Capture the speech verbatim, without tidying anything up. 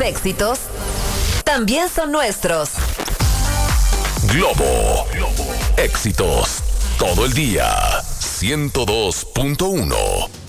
éxitos también son nuestros. Globo. Éxitos todo el día. ciento dos punto uno.